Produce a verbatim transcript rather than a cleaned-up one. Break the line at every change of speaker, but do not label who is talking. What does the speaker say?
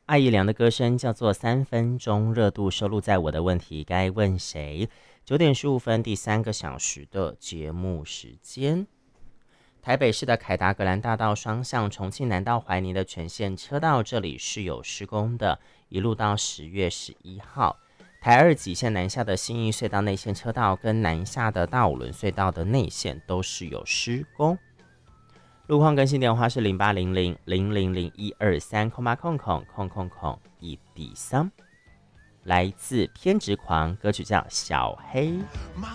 艾怡良的歌声叫做三分钟，热度收录在我的问题该问谁。九点十五分，第三个小时的节目时间。台北市的凯达格兰大道双向重庆南到怀宁的全线车道，这里是有施工的，一路到十月十一号。台二极线南下的信义隧道内线车道跟南下的大五轮隧道的内线都是有施工。路况更新电话是零八零零零零零一二三空八空空空空空一比三。来自偏执狂，歌曲叫小黑。